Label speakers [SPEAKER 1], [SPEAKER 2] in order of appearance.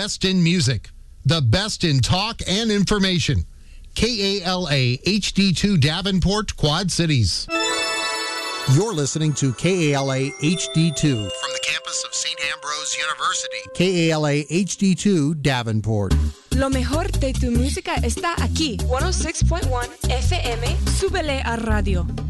[SPEAKER 1] best in music, the best in talk and information. KALA HD2 Davenport, Quad Cities. You're listening to KALA HD2 from the campus of St. Ambrose University. KALA HD2 Davenport.
[SPEAKER 2] Lo mejor de tu música está aquí. 106.1 FM. Súbele a radio.